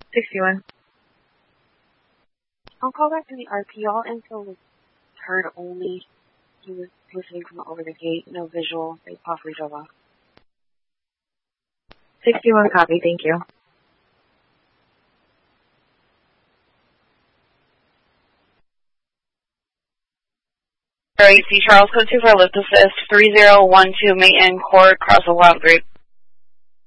61. I'll call back to the RP. All info was heard only. He was listening from over the gate. No visual. They possibly drove off. 61 copy. Thank you. AC Charles, code 2 for lift assist, 3012 Mayton Court, Crossville Wild Grape.